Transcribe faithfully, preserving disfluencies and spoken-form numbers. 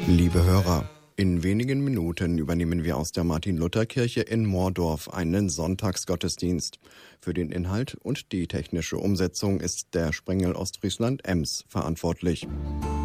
Liebe Hörer, in wenigen Minuten übernehmen wir aus der Martin-Luther-Kirche in Moordorf einen Sonntagsgottesdienst. Für den Inhalt und die technische Umsetzung ist der Sprengel Ostfriesland Ems verantwortlich.